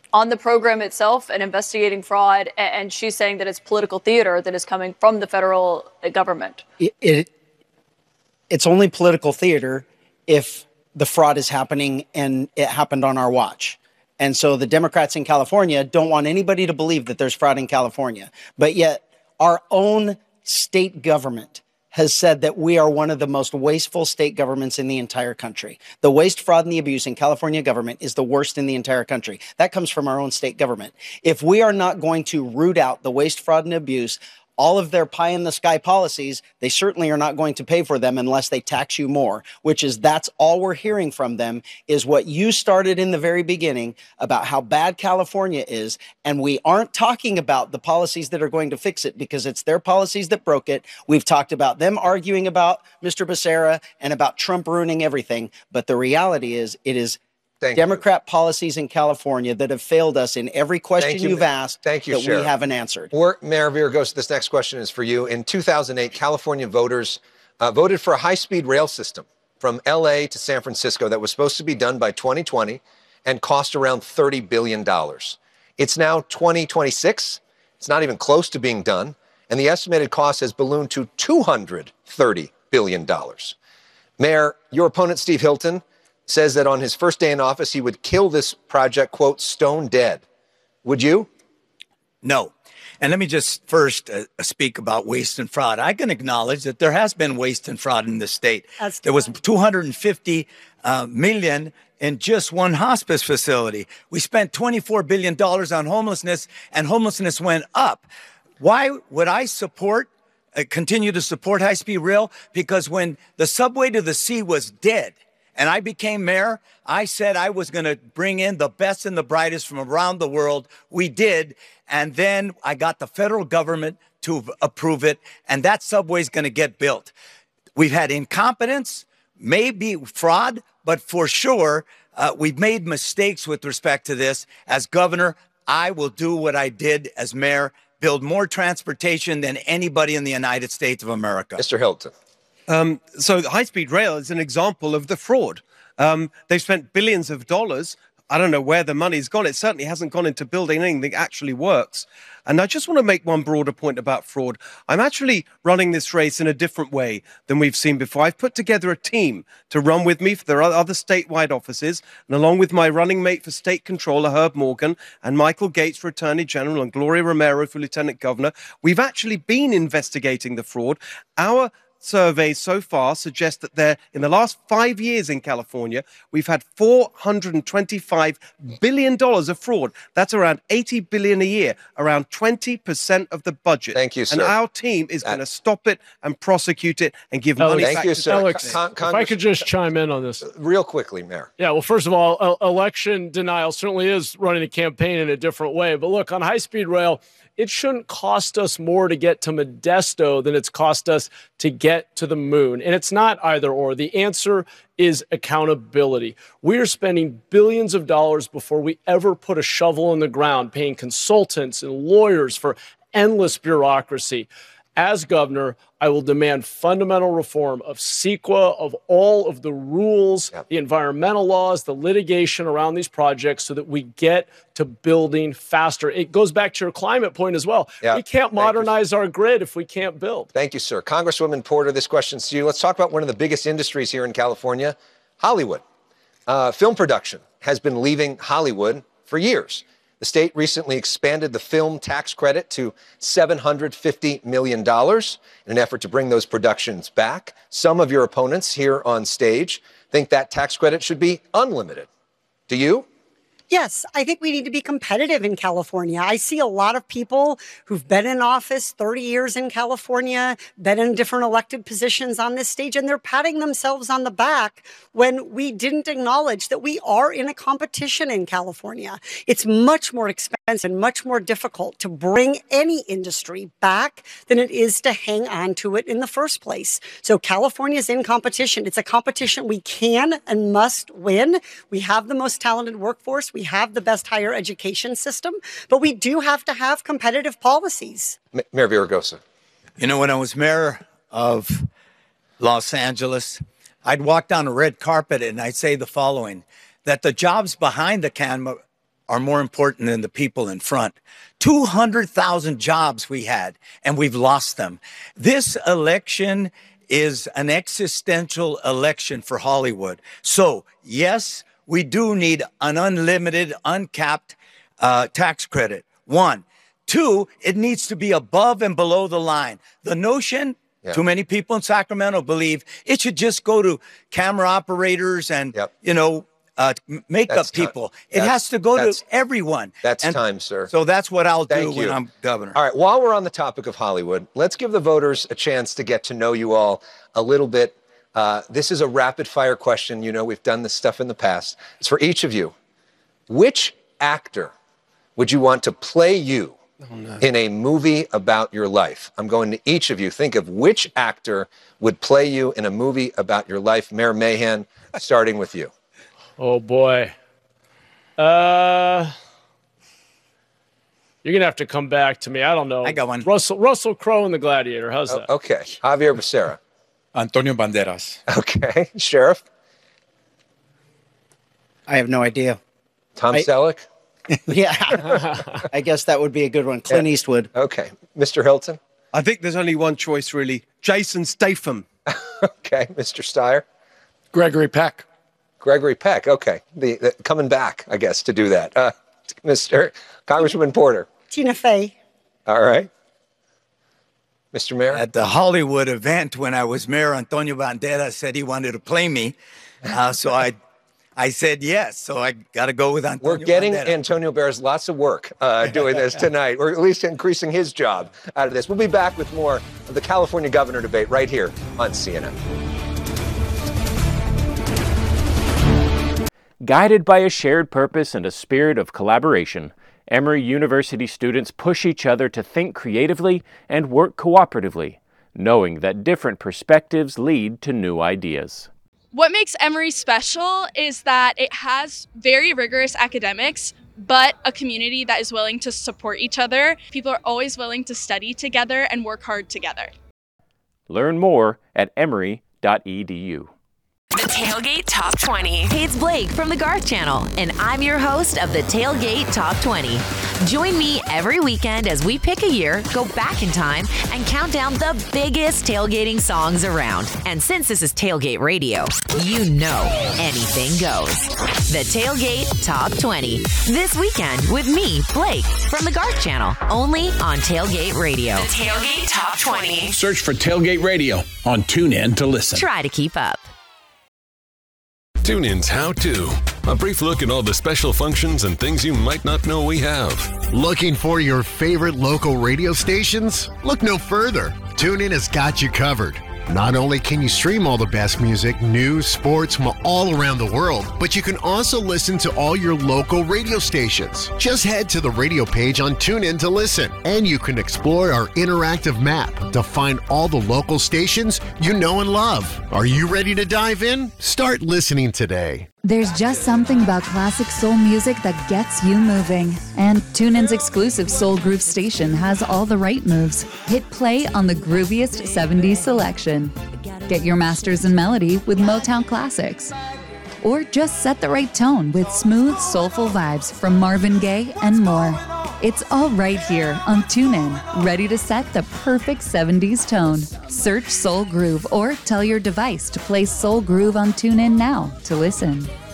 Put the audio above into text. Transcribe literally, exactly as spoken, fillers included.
on the program itself and investigating fraud, and she's saying that it's political theater that is coming from the federal government. It, it it's only political theater if the fraud is happening and it happened on our watch. And so the Democrats in California don't want anybody to believe that there's fraud in California. But yet our own state government has said that we are one of the most wasteful state governments in the entire country. The waste, fraud, and the abuse in California government is the worst in the entire country. That comes from our own state government. If we are not going to root out the waste, fraud, and abuse, all of their pie-in-the-sky policies, they certainly are not going to pay for them unless they tax you more, which is that's all we're hearing from them is what you started in the very beginning about how bad California is. And we aren't talking about the policies that are going to fix it because it's their policies that broke it. We've talked about them arguing about Mister Becerra and about Trump ruining everything. But the reality is it is Thank Democrat you. policies in California that have failed us in every question you, you've asked Thank you, that Sheriff. we haven't answered. We're, Mayor Villaraigosa, this next question is for you. In two thousand eight, California voters uh, voted for a high-speed rail system from L A to San Francisco that was supposed to be done by twenty twenty and cost around thirty billion dollars. It's now twenty twenty-six. It's not even close to being done, and the estimated cost has ballooned to two hundred thirty billion dollars. Mayor, your opponent, Steve Hilton, says that on his first day in office, he would kill this project, quote, stone dead. Would you? No. And let me just first uh, speak about waste and fraud. I can acknowledge that there has been waste and fraud in this state. That's there was two hundred fifty uh, million in just one hospice facility. We spent twenty-four billion dollars on homelessness, and homelessness went up. Why would I support, uh, continue to support high-speed rail? Because when the subway to the sea was dead, and I became mayor, I said I was going to bring in the best and the brightest from around the world. We did. And then I got the federal government to approve it. And that subway is going to get built. We've had incompetence, maybe fraud, but for sure, uh, we've made mistakes with respect to this. As governor, I will do what I did as mayor, build more transportation than anybody in the United States of America. Mister Hilton. Um, so high-speed rail is an example of the fraud. Um, they've spent billions of dollars. I don't know where the money's gone. It certainly hasn't gone into building anything that actually works. And I just want to make one broader point about fraud. I'm actually running this race in a different way than we've seen before. I've put together a team to run with me for the other statewide offices, and along with my running mate for State Controller, Herb Morgan, and Michael Gates for Attorney General, and Gloria Romero for Lieutenant Governor, we've actually been investigating the fraud. Our surveys so far suggest that there, in the last five years in California, we've had four hundred twenty-five billion dollars of fraud. That's around eighty billion dollars a year, around twenty percent of the budget. Thank you, sir. And our team is that... going to stop it and prosecute it and give Alex, money Thank back you, to sir. Alex, Con- if I could just chime in on this. Real quickly, Mayor. Yeah, well, first of all, uh, election denial certainly is running a campaign in a different way. But look, on high-speed rail, it shouldn't cost us more to get to Modesto than it's cost us to get to the moon. And it's not either or. The answer is accountability. We are spending billions of dollars before we ever put a shovel in the ground, paying consultants and lawyers for endless bureaucracy. As governor, I will demand fundamental reform of CEQA, of all of the rules, yep. the environmental laws, the litigation around these projects so that we get to building faster. It goes back to your climate point as well. Yep. We can't modernize our grid if we can't build. Thank you, sir. Congresswoman Porter, this question's to you. Let's talk about one of the biggest industries here in California, Hollywood. Uh, film production has been leaving Hollywood for years. The state recently expanded the film tax credit to seven hundred fifty million dollars in an effort to bring those productions back. Some of your opponents here on stage think that tax credit should be unlimited. Do you? Yes, I think we need to be competitive in California. I see a lot of people who've been in office thirty years in California, been in different elected positions on this stage, and they're patting themselves on the back when we didn't acknowledge that we are in a competition in California. It's much more expensive and much more difficult to bring any industry back than it is to hang on to it in the first place. So California is in competition. It's a competition we can and must win. We have the most talented workforce. We have the best higher education system, but we do have to have competitive policies. M- Mayor Villaraigosa. You know, when I was mayor of Los Angeles, I'd walk down a red carpet and I'd say the following, that the jobs behind the camera are more important than the people in front. two hundred thousand jobs we had, and we've lost them. This election is an existential election for Hollywood. So, yes, we do need an unlimited, uncapped uh, tax credit. One. Two, it needs to be above and below the line. The notion, yeah. too many people in Sacramento believe it should just go to camera operators and, yep. you know, uh, makeup that's people. Time. It that's, has to go to everyone. That's and time, sir. So that's what I'll Thank do you. when I'm governor. All right, while we're on the topic of Hollywood, let's give the voters a chance to get to know you all a little bit. Uh, this is a rapid-fire question. You know, we've done this stuff in the past. It's for each of you. Which actor would you want to play you Oh, no. in a movie about your life? I'm going to each of you. Think of which actor would play you in a movie about your life. Mayor Mahan, starting with you. Oh, boy. Uh, you're going to have to come back to me. I don't know. I got one. Russell Russell Crowe in The Gladiator. How's oh, that? Okay. Javier Becerra. Antonio Banderas. Okay. Sheriff? I have no idea. Tom I- Selleck? Yeah, I guess that would be a good one. Clint yeah. Eastwood. Okay. Mister Hilton? I think there's only one choice, really. Jason Statham. Okay. Mister Steyer? Gregory Peck. Gregory Peck. Okay. The, the coming back, I guess, to do that. Uh, Mister Congresswoman Porter? Tina Fey. All right. Mister Mayor? At the Hollywood event when I was mayor, Antonio Banderas said he wanted to play me. Uh, so I I said yes, so I got to go with Antonio We're getting Banderas. Antonio Banderas lots of work uh, doing this tonight, or at least increasing his job out of this. We'll be back with more of the California governor debate right here on C N N. Guided by a shared purpose and a spirit of collaboration, Emory University students push each other to think creatively and work cooperatively, knowing that different perspectives lead to new ideas. What makes Emory special is that it has very rigorous academics, but a community that is willing to support each other. People are always willing to study together and work hard together. Learn more at emory dot e d u. The Tailgate Top twenty. Hey, it's Blake from the Garth Channel, and I'm your host of the Tailgate Top twenty. Join me every weekend as we pick a year, go back in time, and count down the biggest tailgating songs around. And since this is Tailgate Radio, you know anything goes. The Tailgate Top twenty. This weekend with me, Blake, from the Garth Channel, only on Tailgate Radio. The Tailgate Top twenty. Search for Tailgate Radio on TuneIn to listen. Try to keep up. TuneIn's How To. A brief look at all the special functions and things you might not know we have. Looking for your favorite local radio stations? Look no further. TuneIn has got you covered. Not only can you stream all the best music, news, sports from all around the world, but you can also listen to all your local radio stations. Just head to the radio page on TuneIn to listen, and you can explore our interactive map to find all the local stations you know and love. Are you ready to dive in? Start listening today. There's just something about classic soul music that gets you moving. And TuneIn's exclusive Soul Groove station has all the right moves. Hit play on the grooviest seventies selection. Get your masters in melody with Motown classics. Or just set the right tone with smooth, soulful vibes from Marvin Gaye and more. It's all right here on TuneIn, ready to set the perfect seventies tone. Search Soul Groove or tell your device to play Soul Groove on TuneIn now to listen.